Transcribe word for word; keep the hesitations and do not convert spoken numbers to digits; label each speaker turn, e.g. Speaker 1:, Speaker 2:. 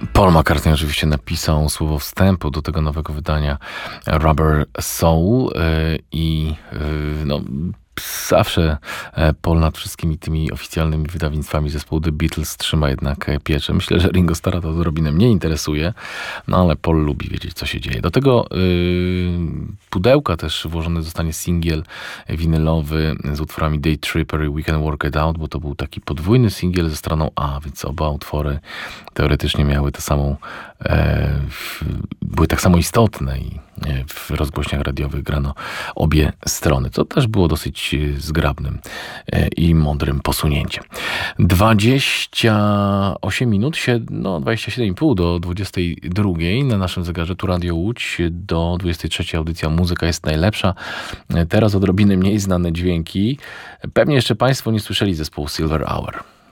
Speaker 1: Paul McCartney oczywiście napisał słowo wstępu do tego nowego wydania Rubber Soul i no, zawsze Paul nad wszystkimi tymi oficjalnymi wydawnictwami zespołu The Beatles trzyma jednak pieczę. Myślę, że Ringo Starra to odrobinę mnie interesuje, no ale Paul lubi wiedzieć, co się dzieje. Do tego yy, pudełka też włożony zostanie singiel winylowy z utworami Day Tripper i We Can Work It Out, bo to był taki podwójny singiel ze stroną A, więc oba utwory teoretycznie miały tę samą, e, w, były tak samo istotne i w rozgłośniach radiowych grano obie strony. To też było dosyć zgrabnym i mądrym posunięciem. dwadzieścia osiem minut, no dwadzieścia siedem i pół do dwudziestej drugiej na naszym zegarze, tu Radio Łódź, do dwudziestej trzeciej audycja Muzyka jest najlepsza. Teraz odrobinę mniej znane dźwięki. Pewnie jeszcze Państwo nie słyszeli zespołu Silver Hour.